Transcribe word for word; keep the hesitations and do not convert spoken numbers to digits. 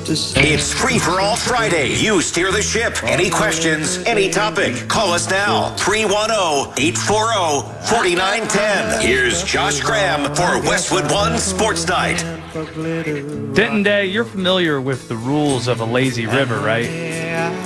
to say. It's Free for All Friday. You steer the ship. Any questions, any topic, call us now. three one zero, eight four zero, four nine one zero. Here's Josh Graham for Westwood One Sports Night. Denton Day, you're familiar with the rules of a lazy river, right?